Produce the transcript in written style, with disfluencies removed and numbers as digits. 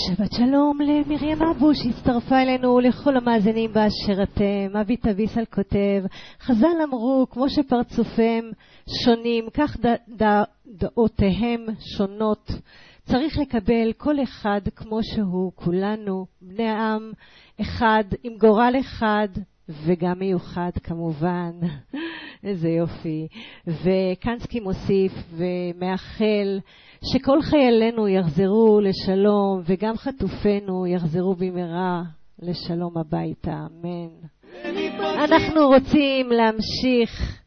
שבת שלום למרים אבו שהצטרפה אלינו, לכל המאזינים באשר אתם. אבי תביסל כותב, חז"ל אמרו, כמו שפרצופיהם שונים, כך דעותיהם שונות. צריך לקבל כל אחד כמו שהוא, כולנו בני עם אחד עם גורל אחד וגם מיוחד כמובן. איזה יופי. וקנסקי מוסיף ומאחל שכל חיילינו יחזרו לשלום וגם חטופינו יחזרו במהרה לשלום הביתה, אמן. אנחנו רוצים להמשיך